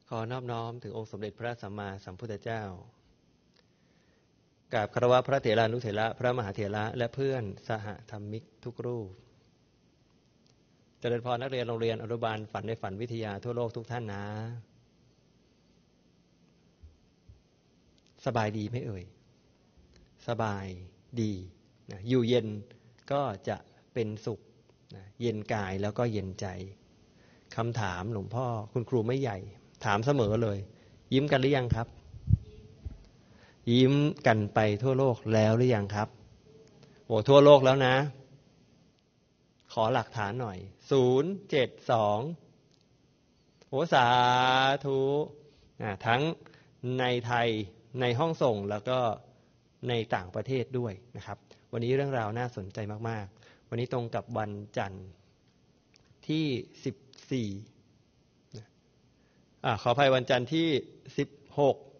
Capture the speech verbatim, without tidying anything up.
ขอนอบน้อมถึงองค์สมเด็จพระสัมมาสัมพุทธเจ้ากราบคารวะพระเถรานุเถระพระมหาเถระและเพื่อนสหธรรมิกทุกรูปเจริญพรนักเรียนโรงเรียนอนุบาลฝันในฝันวิทยาทั่วโลกทุกท่านนะสบายดีไหมเอ่ยสบายดีนะอยู่เย็นก็จะเป็นสุขนะเย็นกายแล้วก็เย็นใจคำถามหลวงพ่อคุณครูไม่ใหญ่ถามเสมอเลยยิ้มกันหรือยังครับยิ้มกันไปทั่วโลกแล้วหรือยังครับโอ้ทั่วโลกแล้วนะขอหลักฐานหน่อยศูนย์เจ็ดสองโอ้สาธุทั้งในไทยในห้องส่งแล้วก็ในต่างประเทศด้วยนะครับวันนี้เรื่องราวน่าสนใจมากๆวันนี้ตรงกับวันจันทร์ที่สิบสี่อ่าขออภัยวันจันทร์ที่สิบหก